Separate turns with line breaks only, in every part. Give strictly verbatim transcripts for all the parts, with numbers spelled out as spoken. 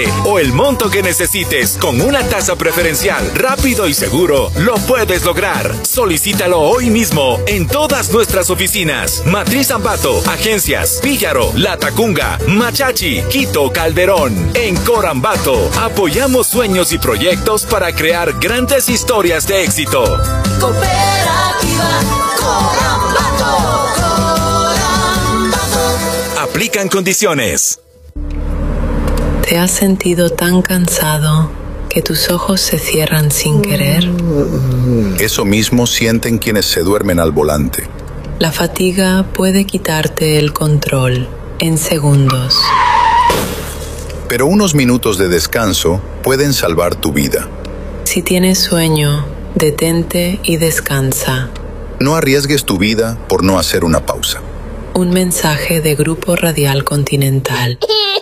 o el monto que necesites con una tasa preferencial, rápido y seguro, lo puedes lograr. Solicítalo hoy mismo en todas nuestras oficinas. Matriz Ambato, Agencias, Píllaro, Latacunga, Machachi, Quito, Calderón. En Corambato, apoyamos sueños y proyectos para crear grandes historias de éxito.
Cooperativa Corambato. Corambato.
Aplican condiciones.
¿Te has sentido tan cansado que tus ojos se cierran sin querer?
Eso mismo sienten quienes se duermen al volante.
La fatiga puede quitarte el control en segundos.
Pero unos minutos de descanso pueden salvar tu vida.
Si tienes sueño, detente y descansa.
No arriesgues tu vida por no hacer una pausa.
Un mensaje de Grupo Radial Continental.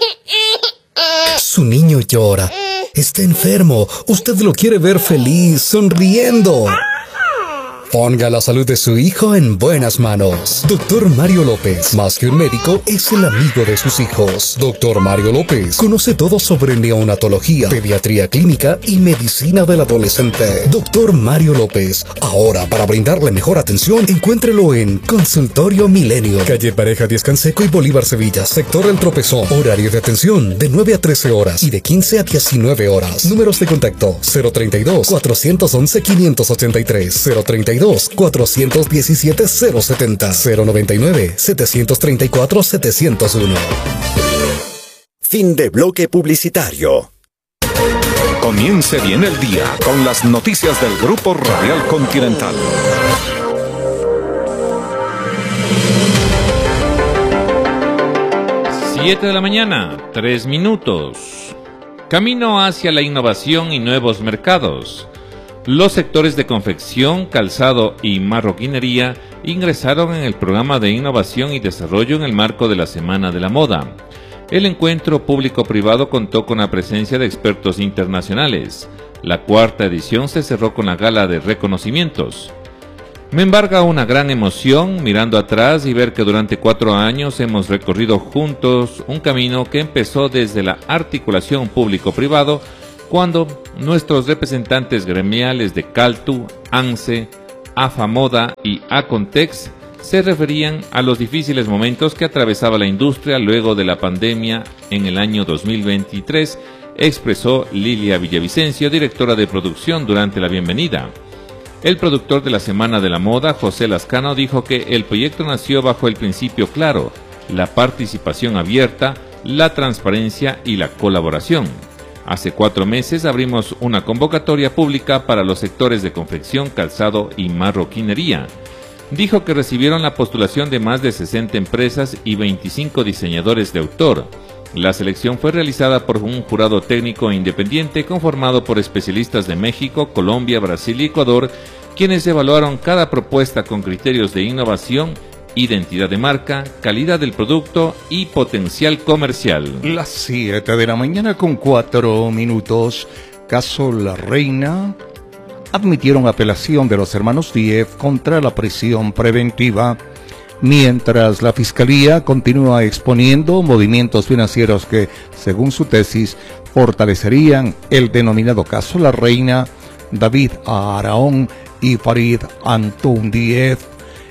Su niño llora. Está enfermo. Usted lo quiere ver feliz, sonriendo. Ponga la salud de su hijo en buenas manos. Doctor Mario López, más que un médico, es el amigo de sus hijos. Doctor Mario López conoce todo sobre neonatología, pediatría clínica y medicina del adolescente. Doctor Mario López, ahora para brindarle mejor atención, encuéntrelo en Consultorio Milenio, calle Pareja Díaz Canseco y Bolívar Sevilla, sector El Tropezón. Horario de atención de nueve a trece horas y de quince a diecinueve horas. Números de contacto cero treinta y dos, cuatrocientos once, quinientos ochenta y tres, cero treinta y dos, cuatrocientos diecisiete, cero setenta, cero noventa y nueve, setecientos treinta y cuatro, setecientos uno.
Fin de bloque publicitario.
Comience bien el día con las noticias del Grupo Radial Continental.
siete de la mañana, tres minutos. Camino hacia la innovación y nuevos mercados. Los sectores de confección, calzado y marroquinería ingresaron en el programa de innovación y desarrollo en el marco de la Semana de la Moda. El encuentro público-privado contó con la presencia de expertos internacionales. La cuarta edición se cerró con la gala de reconocimientos. Me embarga una gran emoción mirando atrás y ver que durante cuatro años hemos recorrido juntos un camino que empezó desde la articulación público-privado, cuando nuestros representantes gremiales de Caltu, ANSE, AFAModa y Acontex se referían a los difíciles momentos que atravesaba la industria luego de la pandemia en el año dos mil veintitrés, expresó Lilia Villavicencio, directora de producción, durante la bienvenida. El productor de la Semana de la Moda, José Lascano, dijo que el proyecto nació bajo el principio claro, la participación abierta, la transparencia y la colaboración. Hace cuatro meses abrimos una convocatoria pública para los sectores de confección, calzado y marroquinería. Dijo que recibieron la postulación de más de sesenta empresas y veinticinco diseñadores de autor. La selección fue realizada por un jurado técnico independiente conformado por especialistas de México, Colombia, Brasil y Ecuador, quienes evaluaron cada propuesta con criterios de innovación, identidad de marca, calidad del producto y potencial comercial.
Las siete de la mañana con cuatro minutos. Caso La Reina. Admitieron apelación de los hermanos Díez contra la prisión preventiva, mientras la Fiscalía continúa exponiendo movimientos financieros que, según su tesis, fortalecerían el denominado caso La Reina. David Araón y Farid Antún Díez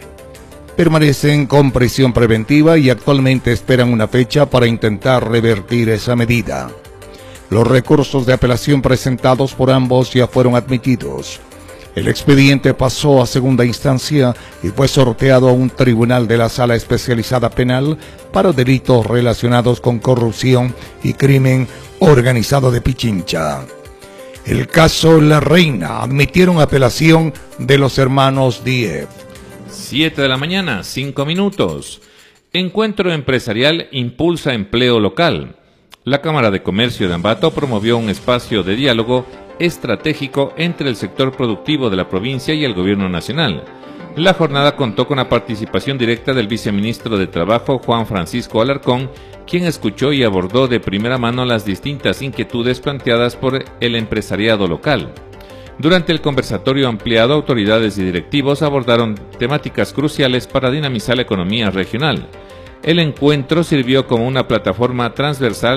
permanecen con prisión preventiva y actualmente esperan una fecha para intentar revertir esa medida. Los recursos de apelación presentados por ambos ya fueron admitidos. El expediente pasó a segunda instancia y fue sorteado a un tribunal de la Sala Especializada Penal para delitos relacionados con corrupción y crimen organizado de Pichincha. El caso La Reina, admitieron apelación de los hermanos Díez.
siete de la mañana, cinco minutos. Encuentro empresarial impulsa empleo local. La Cámara de Comercio de Ambato promovió un espacio de diálogo estratégico entre el sector productivo de la provincia y el gobierno nacional. La jornada contó con la participación directa del viceministro de Trabajo, Juan Francisco Alarcón, quien escuchó y abordó de primera mano las distintas inquietudes planteadas por el empresariado local. Durante el conversatorio ampliado, autoridades y directivos abordaron temáticas cruciales para dinamizar la economía regional. El encuentro sirvió como una plataforma transversal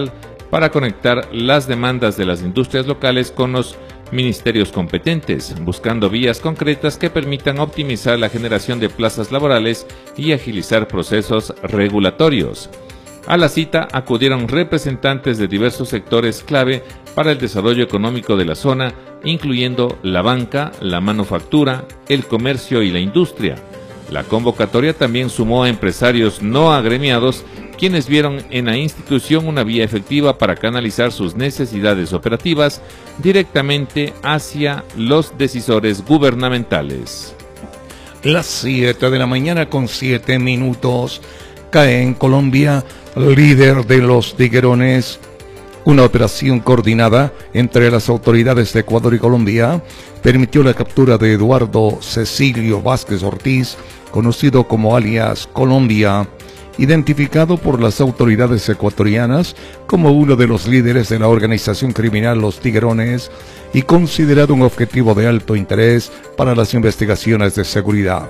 para conectar las demandas de las industrias locales con los ministerios competentes, buscando vías concretas que permitan optimizar la generación de plazas laborales y agilizar procesos regulatorios. A la cita acudieron representantes de diversos sectores clave para el desarrollo económico de la zona, incluyendo la banca, la manufactura, el comercio y la industria. La convocatoria también sumó a empresarios no agremiados, quienes vieron en la institución una vía efectiva para canalizar sus necesidades operativas directamente hacia los decisores gubernamentales.
Las siete de la mañana con siete minutos. Cae en Colombia líder de los tiguerones. Una operación coordinada entre las autoridades de Ecuador y Colombia permitió la captura de Eduardo Cecilio Vázquez Ortiz, conocido como alias Colombia, identificado por las autoridades ecuatorianas como uno de los líderes de la organización criminal Los Tiguerones y considerado un objetivo de alto interés para las investigaciones de seguridad.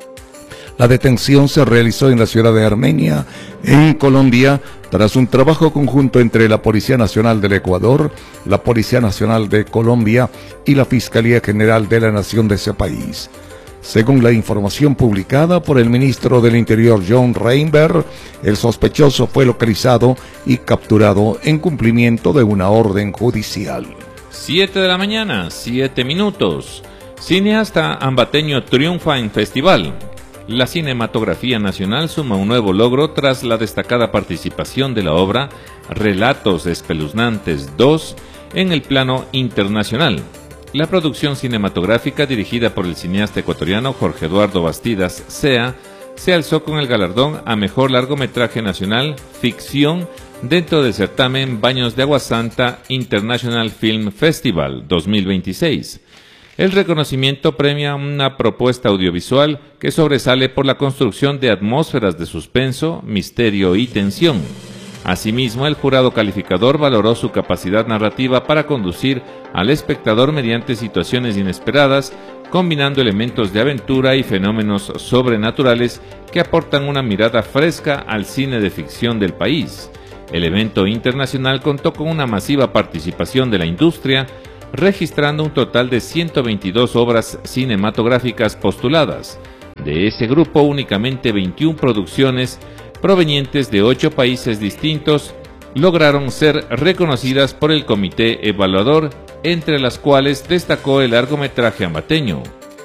La detención se realizó en la ciudad de Armenia, en Colombia, tras un trabajo conjunto entre la Policía Nacional del Ecuador, la Policía Nacional de Colombia y la Fiscalía General de la Nación de ese país. Según la información publicada por el ministro del Interior John Reinberg, el sospechoso fue localizado y capturado en cumplimiento de una orden judicial.
siete de la mañana, siete minutos. Cineasta ambateño triunfa en festival. La cinematografía nacional suma un nuevo logro tras la destacada participación de la obra Relatos Espeluznantes dos en el plano internacional. La producción cinematográfica, dirigida por el cineasta ecuatoriano Jorge Eduardo Bastidas Sea, se alzó con el galardón a Mejor Largometraje Nacional Ficción dentro del certamen Baños de Agua Santa International Film Festival dos mil veintiséis. El reconocimiento premia una propuesta audiovisual que sobresale por la construcción de atmósferas de suspenso, misterio y tensión. Asimismo, el jurado calificador valoró su capacidad narrativa para conducir al espectador mediante situaciones inesperadas, combinando elementos de aventura y fenómenos sobrenaturales que aportan una mirada fresca al cine de ficción del país. El evento internacional contó con una masiva participación de la industria, registrando un total de ciento veintidós obras cinematográficas postuladas. De ese grupo, únicamente veintiuna producciones provenientes de ocho países distintos lograron ser reconocidas por el comité evaluador, entre las cuales destacó el largometraje ambateño.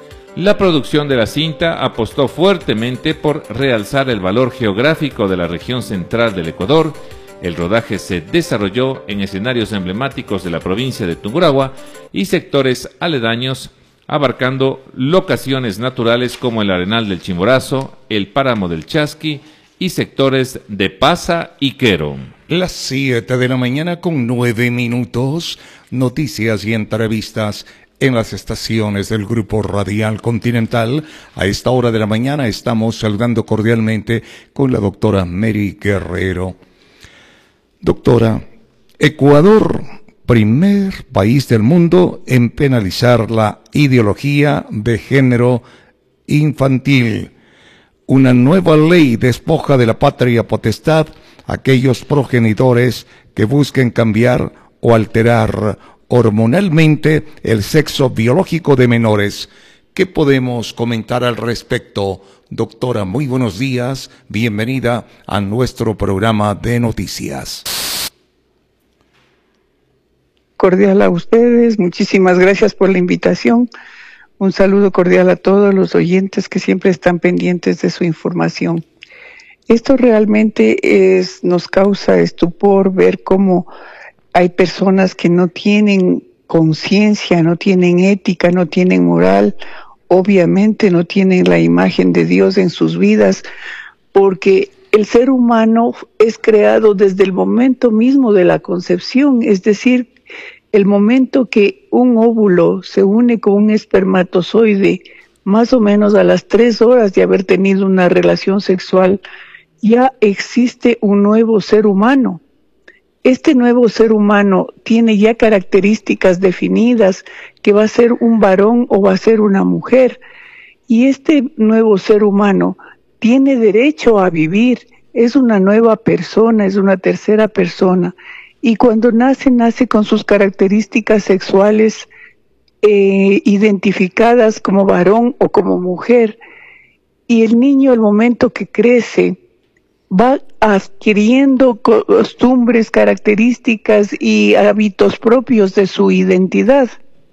La producción de la cinta apostó fuertemente por realzar el valor geográfico de la región central del Ecuador. El rodaje se desarrolló en escenarios emblemáticos de la provincia de Tungurahua y sectores aledaños, abarcando locaciones naturales como el Arenal del Chimborazo, el Páramo del Chasqui y sectores de Paza y Quero.
Las siete de la mañana con nueve minutos, noticias y entrevistas en las estaciones del Grupo Radial Continental. A esta hora de la mañana estamos saludando cordialmente con la doctora Mary Guerrero. Doctora, Ecuador, primer país del mundo en penalizar la ideología de género infantil. Una nueva ley despoja de la patria potestad a aquellos progenitores que busquen cambiar o alterar hormonalmente el sexo biológico de menores. ¿Qué podemos comentar al respecto? Doctora, muy buenos días, bienvenida a nuestro programa de noticias.
Cordial a ustedes, muchísimas gracias por la invitación. Un saludo cordial a todos los oyentes que siempre están pendientes de su información. Esto realmente es, nos causa estupor ver cómo hay personas que no tienen conciencia, no tienen ética, no tienen moral, obviamente no tienen la imagen de Dios en sus vidas, porque el ser humano es creado desde el momento mismo de la concepción, es decir, el momento que un óvulo se une con un espermatozoide, más o menos a las tres horas de haber tenido una relación sexual, ya existe un nuevo ser humano. Este nuevo ser humano tiene ya características definidas, que va a ser un varón o va a ser una mujer. Y este nuevo ser humano tiene derecho a vivir, es una nueva persona, es una tercera persona. y cuando nace, nace con sus características sexuales eh, identificadas como varón o como mujer, y el niño al momento que crece va adquiriendo costumbres, características y hábitos propios de su identidad.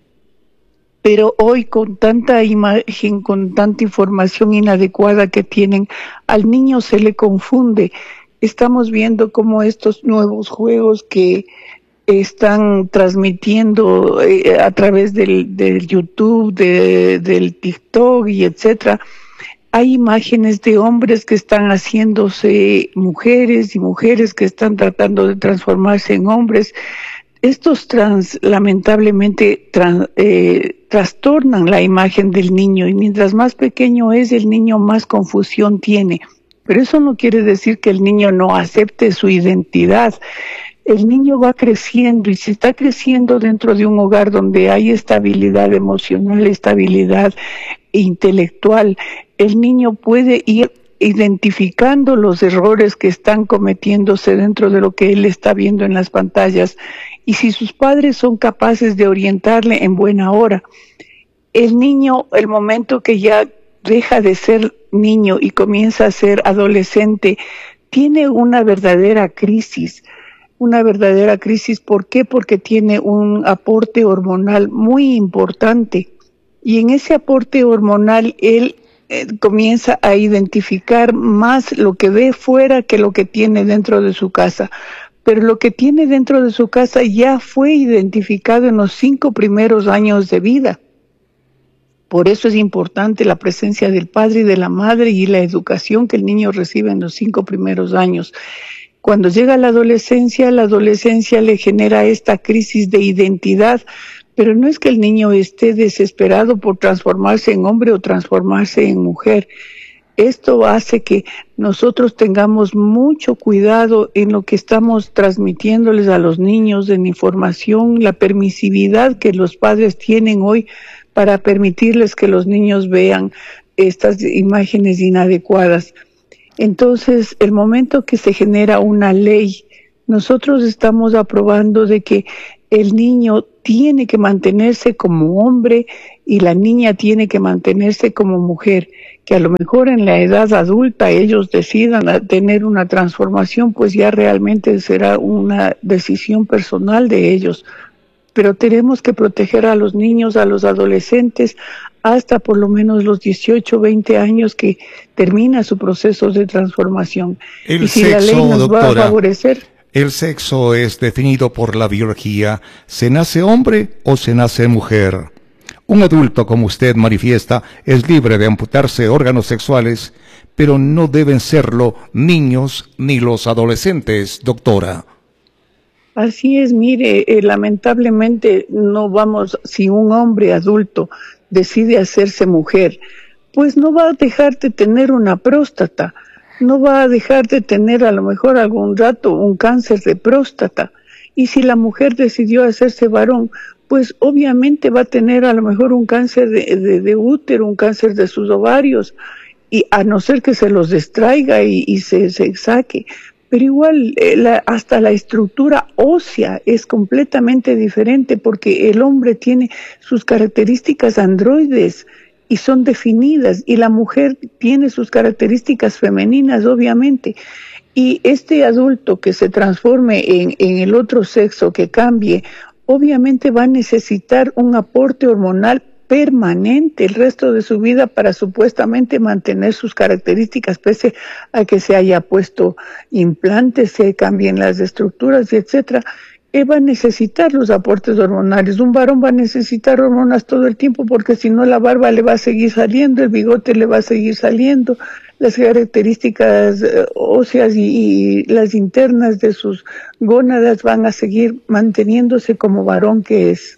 Pero hoy, con tanta imagen, con tanta información inadecuada que tienen, al niño se le confunde. Estamos viendo cómo estos nuevos juegos que están transmitiendo eh, a través del, del YouTube, de, del TikTok y etcétera, hay imágenes de hombres que están haciéndose mujeres y mujeres que están tratando de transformarse en hombres. Estos trans, lamentablemente, trans, eh, trastornan la imagen del niño, y mientras más pequeño es, el niño más confusión tiene. Pero eso no quiere decir que el niño no acepte su identidad. El niño va creciendo, y si está creciendo dentro de un hogar donde hay estabilidad emocional, estabilidad intelectual, el niño puede ir identificando los errores que están cometiéndose dentro de lo que él está viendo en las pantallas. Y si sus padres son capaces de orientarle en buena hora, el niño, el momento que ya deja de ser niño y comienza a ser adolescente, tiene una verdadera crisis. Una verdadera crisis, ¿por qué? Porque tiene un aporte hormonal muy importante. Y en ese aporte hormonal, él eh, comienza a identificar más lo que ve fuera que lo que tiene dentro de su casa. Pero lo que tiene dentro de su casa ya fue identificado en los cinco primeros años de vida. Por eso es importante la presencia del padre y de la madre y la educación que el niño recibe en los cinco primeros años. Cuando llega la adolescencia, la adolescencia le genera esta crisis de identidad, pero no es que el niño esté desesperado por transformarse en hombre o transformarse en mujer. Esto hace que nosotros tengamos mucho cuidado en lo que estamos transmitiéndoles a los niños en información, la permisividad que los padres tienen hoy para permitirles que los niños vean estas imágenes inadecuadas. Entonces, el momento que se genera una ley, nosotros estamos aprobando de que el niño tiene que mantenerse como hombre y la niña tiene que mantenerse como mujer, que a lo mejor en la edad adulta ellos decidan tener una transformación, pues ya realmente será una decisión personal de ellos. Pero tenemos que proteger a los niños, a los adolescentes, hasta por lo menos los dieciocho, veinte años que termina su proceso de transformación.
El
y si
sexo,
la ley nos
doctora,
va a favorecer.
El sexo es definido por la biología. ¿Se nace hombre o se nace mujer? Un adulto, como usted manifiesta, es libre de amputarse órganos sexuales, pero no deben serlo niños ni los adolescentes, doctora.
Así es, mire, eh, lamentablemente no vamos, si un hombre adulto decide hacerse mujer, pues no va a dejar de tener una próstata, no va a dejar de tener a lo mejor algún rato un cáncer de próstata. Y si la mujer decidió hacerse varón, pues obviamente va a tener a lo mejor un cáncer de, de, de útero, un cáncer de sus ovarios, y a no ser que se los extraiga y, y se, se saque. Pero igual, eh, la, hasta la estructura ósea es completamente diferente, porque el hombre tiene sus características androides y son definidas, y la mujer tiene sus características femeninas, obviamente. Y este adulto que se transforme en, en el otro sexo, que cambie, obviamente va a necesitar un aporte hormonal permanente el resto de su vida para supuestamente mantener sus características, pese a que se haya puesto implantes, se cambien las estructuras, etcétera. Él va a necesitar los aportes hormonales. Un varón va a necesitar hormonas todo el tiempo, porque si no la barba le va a seguir saliendo, el bigote le va a seguir saliendo, las características óseas y, y las internas de sus gónadas van a seguir manteniéndose como varón que es.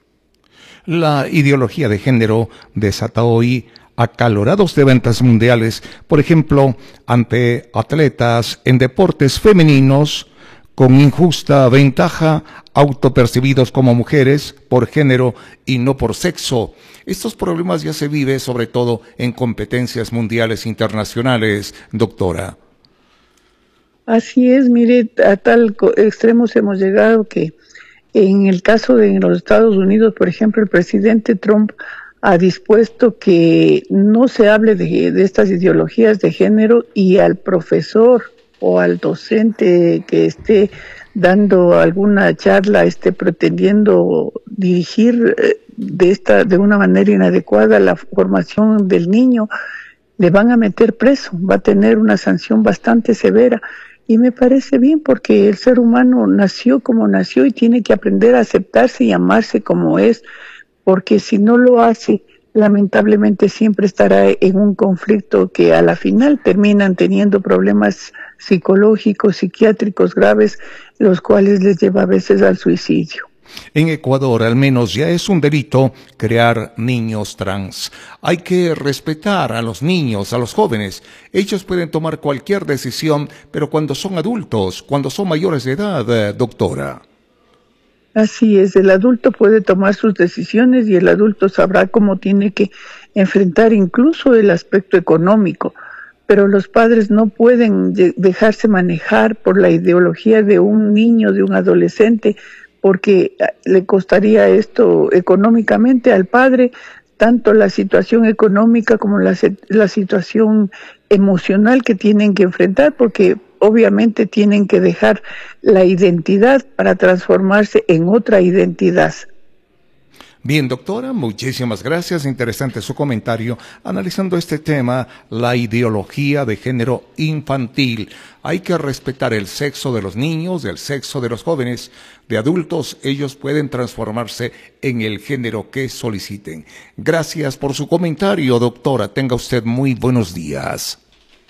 La ideología de género desata hoy acalorados debates mundiales, por ejemplo, ante atletas en deportes femeninos con injusta ventaja, autopercibidos como mujeres por género y no por sexo. Estos problemas ya se viven sobre todo en competencias mundiales internacionales, doctora.
Así es, mire, a tal extremos hemos llegado que en el caso de los Estados Unidos, por ejemplo, el presidente Trump ha dispuesto que no se hable de, de estas ideologías de género, y al profesor o al docente que esté dando alguna charla, esté pretendiendo dirigir de esta de una manera inadecuada la formación del niño, le van a meter preso, va a tener una sanción bastante severa. Y me parece bien, porque el ser humano nació como nació y tiene que aprender a aceptarse y amarse como es, porque si no lo hace, lamentablemente siempre estará en un conflicto que a la final terminan teniendo problemas psicológicos, psiquiátricos graves, los cuales les lleva a veces al suicidio.
En Ecuador, al menos, ya es un delito crear niños trans. Hay que respetar a los niños, a los jóvenes. Ellos pueden tomar cualquier decisión, pero cuando son adultos, cuando son mayores de edad, eh, doctora.
Así es, el adulto puede tomar sus decisiones y el adulto sabrá cómo tiene que enfrentar incluso el aspecto económico. Pero los padres no pueden dejarse manejar por la ideología de un niño, de un adolescente, porque le costaría esto económicamente al padre, tanto la situación económica como la, la situación emocional que tienen que enfrentar, porque obviamente tienen que dejar la identidad para transformarse en otra identidad.
Bien, doctora, muchísimas gracias. Interesante su comentario analizando este tema, la ideología de género infantil. Hay que respetar el sexo de los niños, el sexo de los jóvenes, de adultos. Ellos pueden transformarse en el género que soliciten. Gracias por su comentario, doctora. Tenga usted muy buenos días.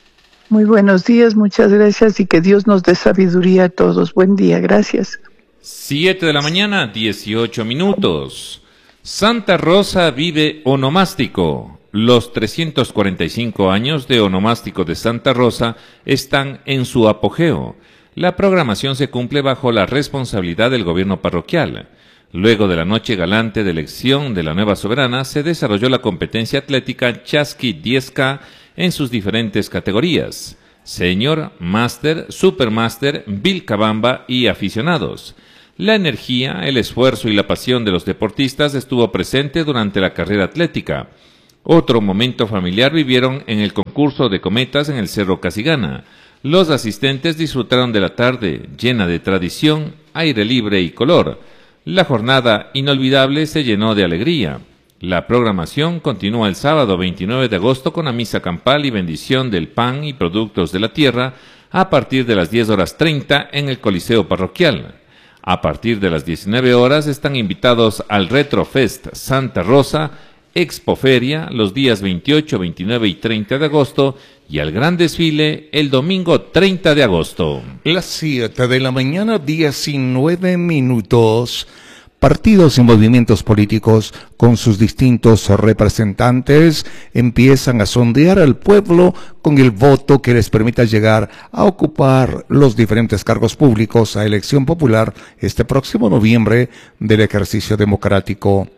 Muy buenos días, muchas gracias y que Dios nos dé sabiduría a todos. Buen día, gracias.
Siete de la mañana, dieciocho minutos. Santa Rosa vive onomástico. Los trescientos cuarenta y cinco años de onomástico de Santa Rosa están en su apogeo. La programación se cumple bajo la responsabilidad del gobierno parroquial. Luego de la noche galante de elección de la nueva soberana, se desarrolló la competencia atlética Chasqui diez K en sus diferentes categorías: Senior, Master, Supermaster, Vilcabamba y aficionados. La energía, el esfuerzo y la pasión de los deportistas estuvo presente durante la carrera atlética. Otro momento familiar vivieron en el concurso de cometas en el Cerro Casigana. Los asistentes disfrutaron de la tarde llena de tradición, aire libre y color. La jornada inolvidable se llenó de alegría. La programación continúa el sábado veintinueve de agosto con la misa campal y bendición del pan y productos de la tierra a partir de las diez horas treinta en el Coliseo Parroquial. A partir de las diecinueve horas están invitados al Retrofest Santa Rosa, Expoferia los días veintiocho, veintinueve y treinta de agosto y al gran desfile el domingo treinta de agosto.
Las siete de la mañana, diecinueve minutos. Partidos y movimientos políticos con sus distintos representantes empiezan a sondear al pueblo con el voto que les permita llegar a ocupar los diferentes cargos públicos a elección popular este próximo noviembre del ejercicio democrático.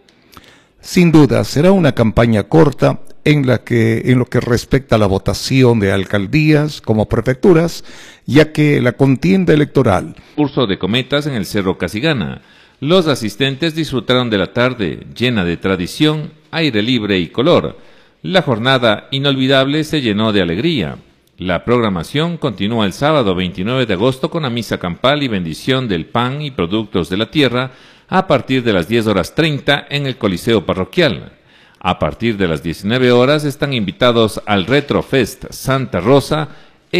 Sin duda será una campaña corta en la que, en lo que respecta a la votación de alcaldías como prefecturas, ya que la contienda electoral.
Curso de cometas en el Cerro Casigana. Los asistentes disfrutaron de la tarde llena de tradición, aire libre y color. La jornada inolvidable se llenó de alegría. La programación continúa el sábado veintinueve de agosto con la misa campal y bendición del pan y productos de la tierra a partir de las diez horas treinta en el Coliseo Parroquial. A partir de las diecinueve horas están invitados al Retrofest Santa Rosa,